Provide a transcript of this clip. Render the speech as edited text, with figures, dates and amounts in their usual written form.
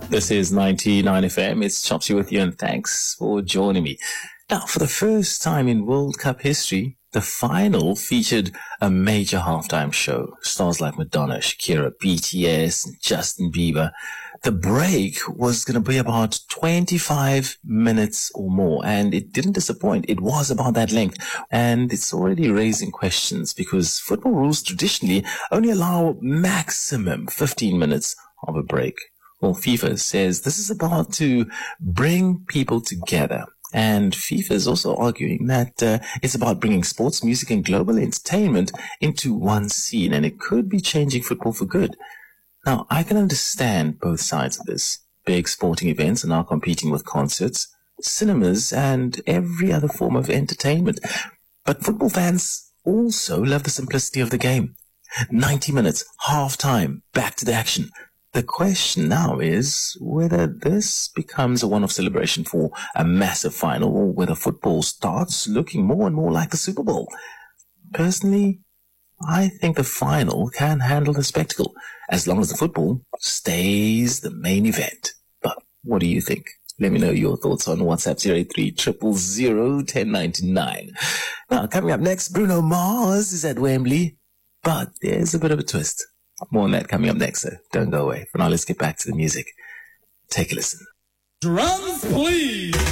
This is 99 FM. It's Chopsy with you, and thanks for joining me. Now, for the first time in World Cup history, the final featured a major halftime show. Stars like Madonna, Shakira, BTS, and Justin Bieber. The break was going to be about 25 minutes or more, and it didn't disappoint. It was about that length, and it's already raising questions because football rules traditionally only allow maximum 15 minutes of a break. Well, FIFA says this is about to bring people together. And FIFA is also arguing that it's about bringing sports, music, and global entertainment into one scene, and it could be changing football for good. Now, I can understand both sides of this. Big sporting events are now competing with concerts, cinemas, and every other form of entertainment. But football fans also love the simplicity of the game. 90 minutes, half time, back to the action. The question now is whether this becomes a one-off celebration for a massive final or whether football starts looking more and more like the Super Bowl. Personally, I think the final can handle the spectacle as long as the football stays the main event. But what do you think? Let me know your thoughts on WhatsApp 083001099. Now, coming up next, Bruno Mars is at Wembley, but there's a bit of a twist. More on that coming up next, so don't go away. For now, let's get back to the music. Take a listen. Drums, please.